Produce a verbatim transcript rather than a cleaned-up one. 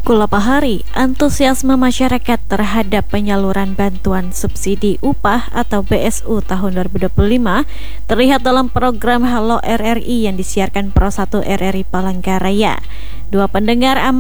Beberapa hari, antusiasme masyarakat terhadap penyaluran bantuan subsidi upah atau B S U tahun dua ribu dua puluh lima terlihat dalam program Halo R R I yang disiarkan Pro satu R R I Palangkaraya. Dua pendengar